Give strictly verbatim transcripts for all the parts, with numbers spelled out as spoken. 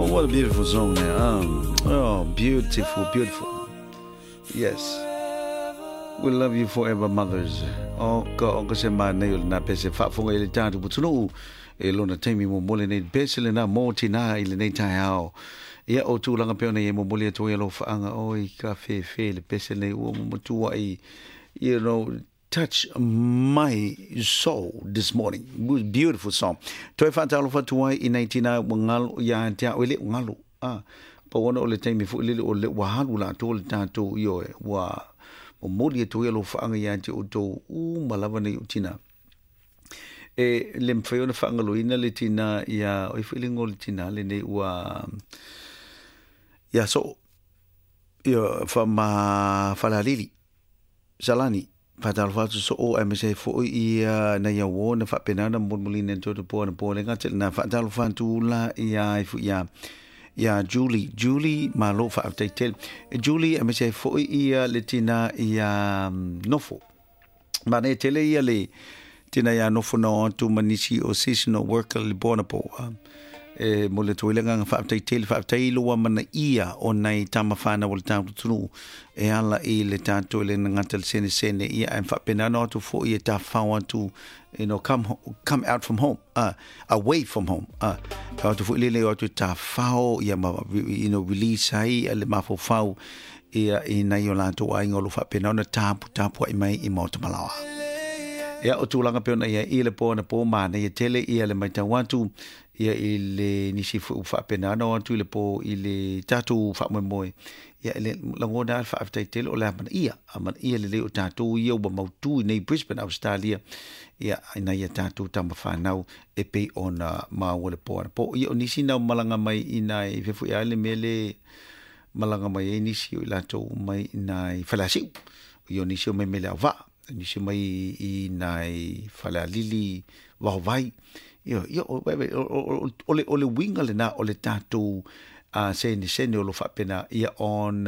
Oh, what a beautiful song there. Um, oh, beautiful, beautiful. Yes. We love you forever, mothers. Oh, God, kasi ma na yun na pese fa fonga ile tanto butunu e lona taimi mo mole ne pese le na mo tina ile ne tai hao. Ia o tu langa pe na ye mo mole to yelo fa anga oi ka fe fe le pese le o mo tu ai, you know, touch my soul this morning. Good, beautiful song. Toi fatalo fatua in nineteen-nine wangal ya tia ole ngalu. Ah, pa wona ole taimi fu ile ole wa halu la to le tanto yo wa o mori to yelo fa anga ya ti o to u malava nei utina. E le mfeona fa anga loina le tina ya o feeling ol tina le nei wa ya so yo fa ma fa la lili salani fatal fatu so o M S fo i na ya wo na fa penana mulmulina to to po na po le ngatel na fatal fatu la ya fu ya ya Julie Julie malo fa update Julie M S fo i le tina ya nofo mane tele ya le tina ya nofo no to manisi o seasonal worker le bonapo e mo le toile nga fa update fa update lo mana ia o nai tamafana wal tam tunu e ala i le tanto le ngatel sene sene ia en fa penana to fo i ta fa want to you know come come out from home uh away from home uh how to fo le le to ta fa ia ma you know release ai le ma fo fa ia ina yola to ai ngolo fa penana tapu tapu ai mai i mo malawa ia o tulanga pe na ia i le po na po ma na ia tele ia le mai ta want to ia ile nisi fu fa penana o tu le po ile tatu fa mo mo ia le langoda fa after tel o la man ia man ia le o tatu ia ba mau tu nei Brisbane Australia ia ina ia tatu tamba fa nau e pe ona ma o le po po ia nisi na malanga mai ina e fe fu ia le mele malanga mai nisi o la to mai ina falasi ia nisi o mai mele va nisi mai ina fala lili wa vai yo yo ole ole winga le na ole tatu a se ni se ni lo fa pena ia on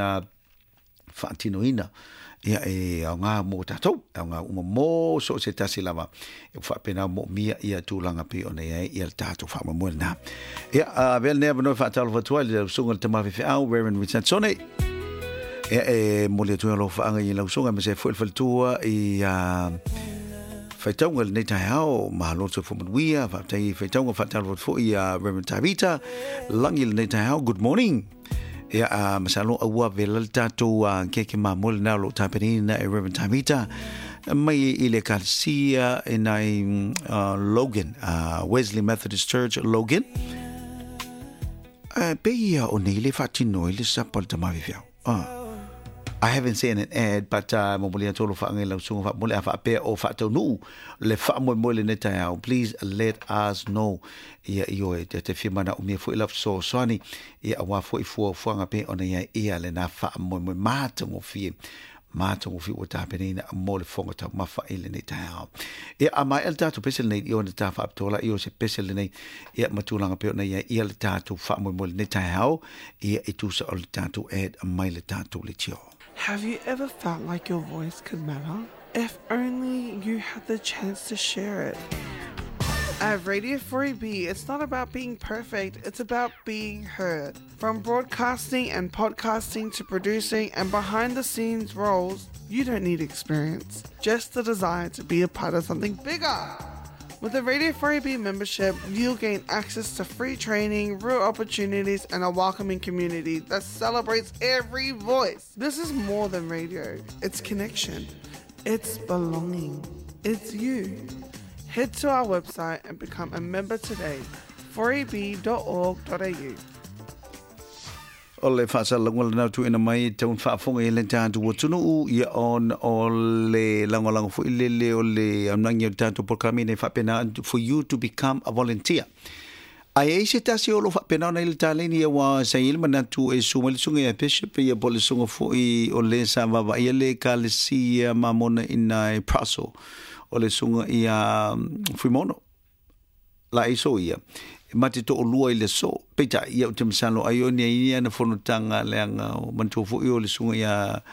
fantino ina ia e nga mo tatu nga uma mo so se tasi lava e fa pena mo mia ia tu langa pe ona ia ia tatu fa mo na ia a vel never no fa tal va toile sungal te ma fe au Reverend Richard Sone ia e mo le tu lo fa nga ia lo sunga me se fo fo tua ia Faitauga nei tai hao mahalo so fo mwia fa tai faitauga fa tal fo ia Reverend Tabita langi nei tai hao good morning ia a masalo awa velal tato ke ke ma mol na lo tapeni na Reverend Tabita mai ile kalsia in ai Logan Wesley Methodist Church Logan pe ia o nei le fatino ile sapol tamavia ah I haven't seen an ad, but uh, mobulia tolo fa ngela sunga fa mole fa pe o fa to nu le fa mo mole neta ya. Please let us know. Ia io e te te firma na umi fo ila so soani ia wa fo i fo fo nga pe ona ia ia le na fa mo mo mata mo fi mata mo fi o ta penina mo le fonga ta ma fa ile neta ya. Ia ama el tatu pesel nei io neta fa tola io se pesel nei ia matulanga pe ona ia ia le tatu fa mo mo neta ya ia e tu sa o tatu ad mai le tatu le tio. Have you ever felt like your voice could matter? If only you had the chance to share it. At Radio four A B, it's not about being perfect, it's about being heard. From broadcasting and podcasting to producing and behind the scenes roles, you don't need experience, just the desire to be a part of something bigger. With a Radio four A B membership, you'll gain access to free training, real opportunities, and a welcoming community that celebrates every voice. This is more than radio. It's connection. It's belonging. It's you. Head to our website and become a member today, four a b dot org dot a u. Ole fasa langol na tu ina mai taun fa fonga ile tantu wotunu ia on ole langolang fu ile le ole amnang tantu proclamine fa pena for you to become a volunteer. Ai se tasi olo fa pena na ile taleni wa sail manatu e sumal sunga e bishop ia polisunga fu i ole sa baba ia le kalisia mamona ina praso ole sunga ia frimono la iso ia mate to lua ile so peta ia utem salo ayo ni ia na fonutanga leanga mantu fu i ole sunga ia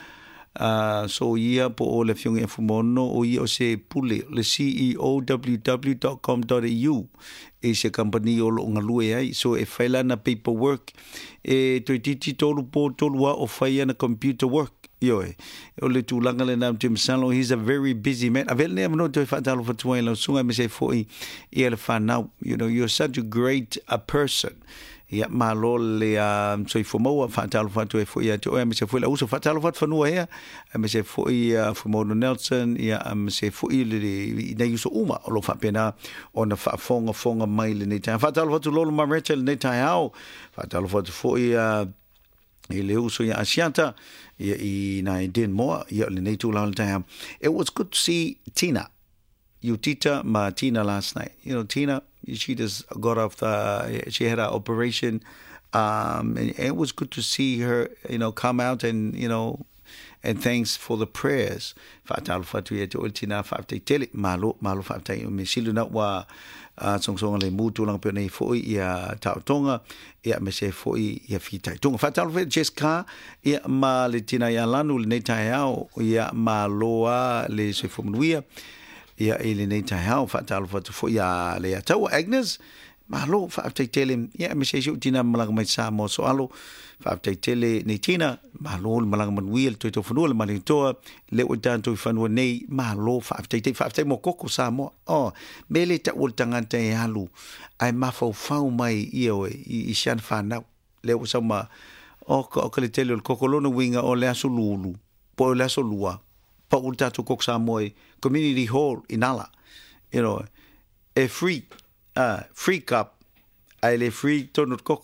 Uh, so ia po o le fiunga e fumono o ia o se pule le C E O w w dot com dot a u e se company o lo ngalue ai so e faila na paperwork e to titi tolu po tolua o faia na computer work yo e o le tulanga le nam Tim Salo. He's a very busy man. Avel ne no to fatalo for twenty lo sunga me se foi e le fanau. You know, you're such a great a person. Ia malo le um so for mo fatalo fatu e foi to e me se foi la uso fatalo fat fanua here me se foi for mo Nelson ia me se foi le na uso uma o lo fa pena ona fa fonga fonga mai le ne ta fatalo fatu lo ma Rachel ne ta au fatalo fatu foi e le uso ia asianta ia i na din mo ia le ne tu la time. It was good to see Tina Utita ma Tina last night. You know, Tina, she just got off the, she had an operation. Um, and it was good to see her, you know, come out and, you know, and thanks for the prayers. Fatal fatu ya to Tina fafte tele malo malo fafte me silu na wa song song le mutu lang pe nei foi ia tautonga ia me se foi ia fita tonga fatal fe Jessica ia ma le Tina ya lanu le nei tai au ia maloa le se fomnuia ia ele nei tai hau fatal fatu fo ia le tau Agnes malo fa te tele ia me se Tina malang mai sa mo so alo fa te tele nei Tina malo malang man wheel to to funu le mani to le o tanto fanu nei malo fa te te fa te mo koko sa mo oh mele ta ul tanga te halu ai ma fo fau mai io i shan fa na le o sama o ko le tele o kokolono winga o le asululu po le asolua pa ul tanto koko sa mo community hall in Ala, you know, a free, uh, free cup, I le free tonut cock,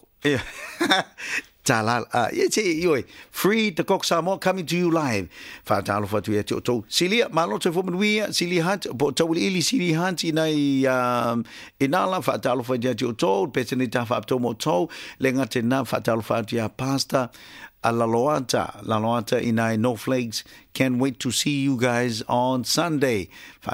talal, ah, yes, you free the cock samo coming to you live. Fatalo fatu ya to Celia, malo to fomen we Celia Hunt, but to ili Celia Hunt in a um in Ala fatalo fatu ya to, pesenita fa to mo to, lenga tena fatalo fatu ya pasta. La Loanta, La Loanta in I No Flakes. Can't wait to see you guys on Sunday.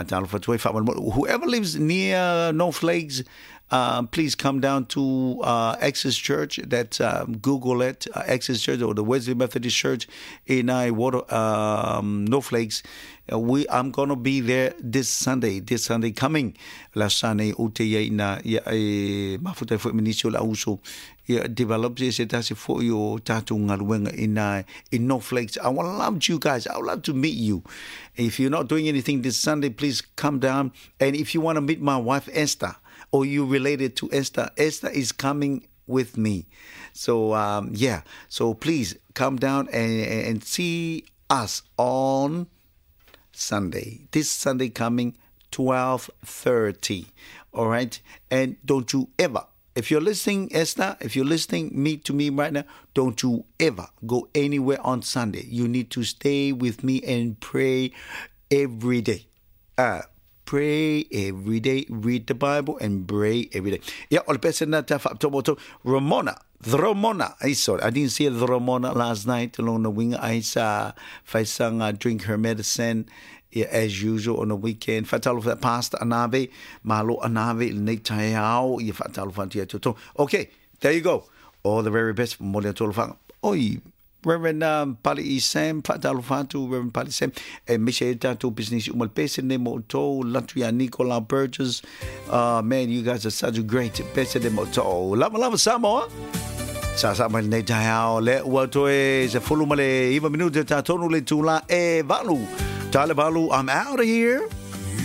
Whoever lives near No Flakes, uh, please come down to uh, Access Church. That's um, Google it, uh, Access Church or the Wesley Methodist Church in I Water um, No Flakes. Uh, we I'm gonna be there this Sunday. This Sunday coming. Last Sunday, uteya na ya mafuta fo ministro la uso. Yeah, develop this it as for your tattoo in uh, in No Flakes. I would love you guys. I would love to meet you. If you're not doing anything this Sunday, please come down. And if you want to meet my wife Esther, or you related to Esther, Esther is coming with me. So um, yeah, so please come down and and see us on Sunday. This Sunday coming twelve thirty. All right, and don't you ever. If you're listening, Esther, if you're listening me to me right now, don't you ever go anywhere on Sunday. You need to stay with me and pray every day. Uh, pray every day, read the Bible, and pray every day. Yeah, all person that have Ramona, Ramona. I saw it. I didn't see Ramona last night along the wing. I saw Faisang uh, drink her medicine. Yeah, as usual on the weekend. Fatalo for Pastor Anave, Malo Anave, Netayao, you Fatalo Fantia Toto. Okay, there you go. All the very best from Molia Tolfang. Oi, Reverend um, Pali Sam, Fatalo Fatu, Reverend Pali Sam, and Michelle Tato Business Umal Pesen Moto, Latria Nicola Burgess. Uh, man, you guys are such a great Pesen Moto. Lava Lava Samoa. Sasama Netayao, let what is a full male, even minute Tatonu Tula, e Valu. Talibalu, I'm out of here.